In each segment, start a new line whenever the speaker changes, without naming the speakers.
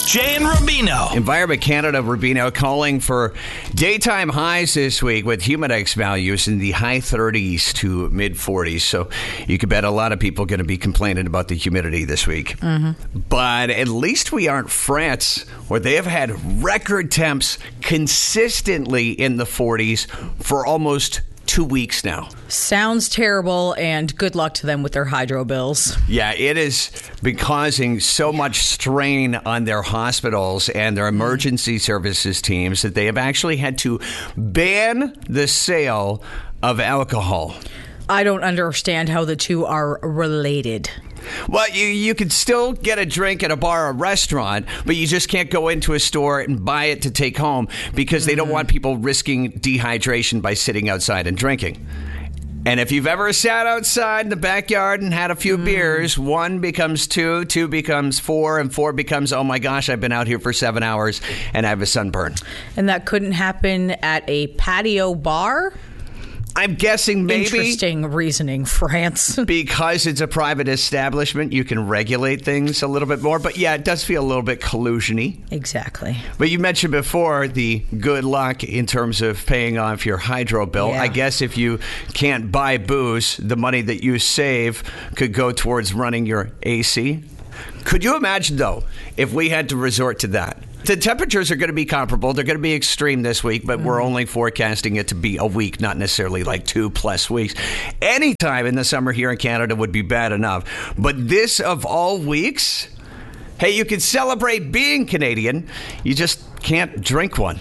Jay and Rubino.
Environment Canada, Rubino, calling for daytime highs this week with humidex values in the high 30s to mid 40s. So you could bet a lot of people are going to be complaining about the humidity this week. But at least we aren't France, where they have had record temps consistently in the 40s for almost 2 weeks now.
Sounds terrible, and good luck to them with their hydro bills.
Yeah, it has been causing so much strain on their hospitals and their emergency services teams that they have actually had to ban the sale of alcohol.
I don't understand how the two are related.
Well, you can still get a drink at a bar or restaurant, but you just can't go into a store and buy it to take home because they don't want people risking dehydration by sitting outside and drinking. And if you've ever sat outside in the backyard and had a few beers, 1 becomes 2, 2 becomes 4, and 4 becomes, oh my gosh, I've been out here for 7 hours and I have a sunburn.
And that couldn't happen at a patio bar?
I'm guessing maybe.
Interesting reasoning, France.
Because it's a private establishment, you can regulate things a little bit more. But yeah, it does feel a little bit collusion-y.
Exactly.
But you mentioned before the good luck in terms of paying off your hydro bill.
Yeah.
I guess if you can't buy booze, the money that you save could go towards running your AC. Could you imagine, though, if we had to resort to that? The temperatures are going to be comparable. They're going to be extreme this week, but we're only forecasting it to be a week, not necessarily like 2+ weeks. Any time in the summer here in Canada would be bad enough. But this of all weeks, hey, you can celebrate being Canadian. You just can't drink one.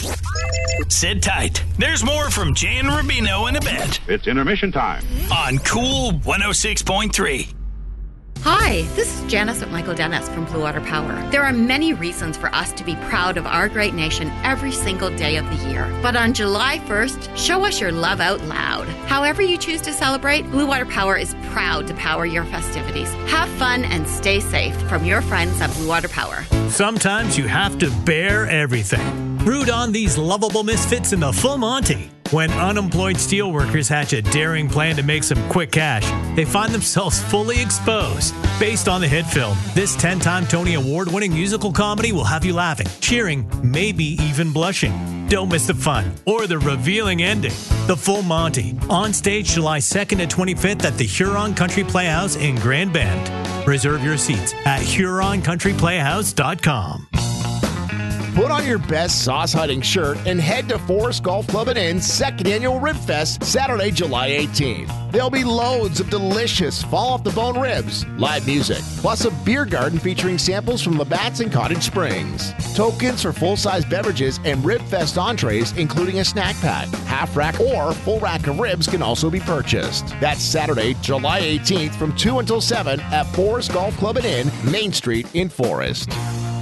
Sit tight. There's more from Jay and Rubino in a bit.
It's intermission time.
On Cool 106.3.
Hi, this is Janice at Michael Dennis from Blue Water Power. There are many reasons for us to be proud of our great nation every single day of the year. But on July 1st, show us your love out loud. However you choose to celebrate, Blue Water Power is proud to power your festivities. Have fun and stay safe from your friends at Blue Water Power.
Sometimes you have to bear everything. Root on these lovable misfits in the Full Monty. When unemployed steelworkers hatch a daring plan to make some quick cash, they find themselves fully exposed. Based on the hit film, this 10-time Tony Award-winning musical comedy will have you laughing, cheering, maybe even blushing. Don't miss the fun or the revealing ending. The Full Monty, on stage July 2nd to 25th at the Huron Country Playhouse in Grand Bend. Reserve your seats at HuronCountryPlayhouse.com.
Put on your best sauce-hunting shirt and head to Forest Golf Club and Inn's second annual Rib Fest, Saturday, July 18th. There'll be loads of delicious fall-off-the-bone ribs, live music, plus a beer garden featuring samples from Labatt's and Cottage Springs. Tokens for full-size beverages and Rib Fest entrees, including a snack pack, half rack or full rack of ribs can also be purchased. That's Saturday, July 18th from 2 until 7 at Forest Golf Club and Inn, Main Street in Forest.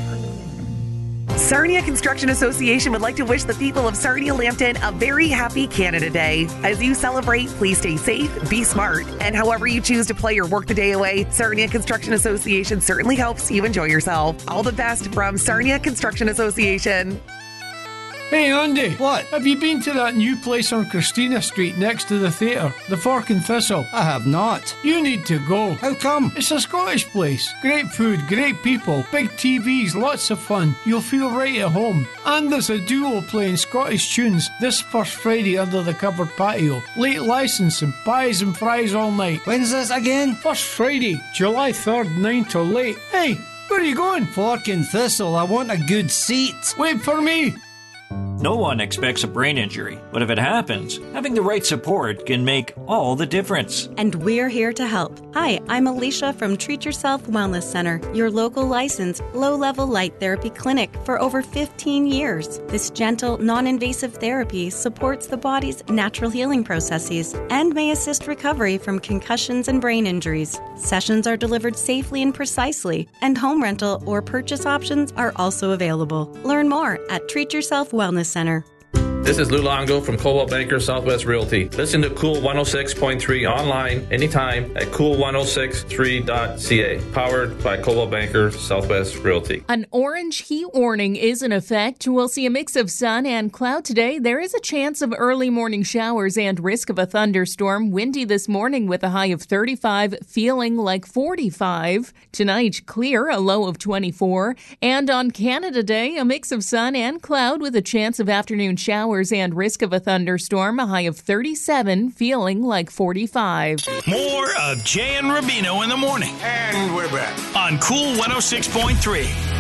Sarnia Construction Association would like to wish the people of Sarnia-Lambton a very happy Canada Day. As you celebrate, please stay safe, be smart, and however you choose to play or work the day away, Sarnia Construction Association certainly helps you enjoy yourself. All the best from Sarnia Construction Association.
Hey, Andy.
What?
Have you been to that new place on Christina Street next to the theatre, the Fork and Thistle?
I have not.
You need to go.
How come?
It's a Scottish place. Great food, great people, big TVs, lots of fun. You'll feel right at home. And there's a duo playing Scottish tunes this first Friday under the covered patio. Late licensing, pies and fries all night.
When's this again?
First Friday, July 3rd, 9 till late. Hey, where are you going?
Fork and Thistle. I want a good seat.
Wait for me.
No one expects a brain injury, but if it happens, having the right support can make all the difference.
And we're here to help. Hi, I'm Alicia from Treat Yourself Wellness Center, your local licensed low-level light therapy clinic for over 15 years. This gentle, non-invasive therapy supports the body's natural healing processes and may assist recovery from concussions and brain injuries. Sessions are delivered safely and precisely, and home rental or purchase options are also available. Learn more at Treat Yourself Wellness Center.
This is Lou Longo from Coldwell Banker Southwest Realty. Listen to Cool 106.3 online anytime at cool1063.ca. Powered by Coldwell Banker Southwest Realty.
An orange heat warning is in effect. We'll see a mix of sun and cloud today. There is a chance of early morning showers and risk of a thunderstorm. Windy this morning with a high of 35, feeling like 45. Tonight, clear, a low of 24. And on Canada Day, a mix of sun and cloud with a chance of afternoon showers and risk of a thunderstorm, a high of 37, feeling like 45.
More of Jay and Rubino in the morning.
And we're back
on Cool 106.3.